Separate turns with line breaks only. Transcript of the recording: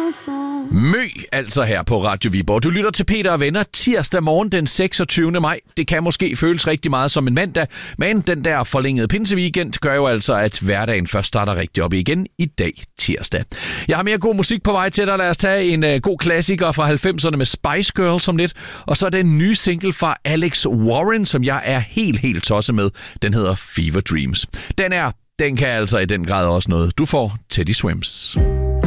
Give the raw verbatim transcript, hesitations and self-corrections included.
chanson.
Mø, altså her på Radio Viborg. Du lytter til Peter og Venner tirsdag morgen den seksogtyvende maj. Det kan måske føles rigtig meget som en mandag, men den der forlængede pinseweekend gør jo altså, at hverdagen først starter rigtig op igen i dag tirsdag. Jeg har mere god musik på vej til dig. Lad os tage en uh, god klassiker fra halvfemserne med Spice Girls om lidt. Og så den nye single fra Alex Warren, som jeg er helt, helt tosset med. Den hedder Fever Dreams. Den er, den kan altså i den grad også noget. Du får Teddy Swims.